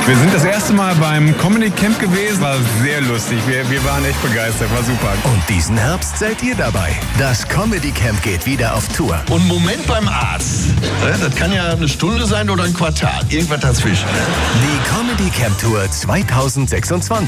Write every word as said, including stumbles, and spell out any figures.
Wir sind das erste Mal beim Comedy Camp gewesen. War sehr lustig. Wir, wir waren echt begeistert. War super. Und diesen Herbst seid ihr dabei. Das Comedy Camp geht wieder auf Tour. Und Moment beim Arzt. Das kann ja eine Stunde sein oder ein Quartal. Irgendwas dazwischen. Die Comedy Camp Tour zwanzig sechsundzwanzig.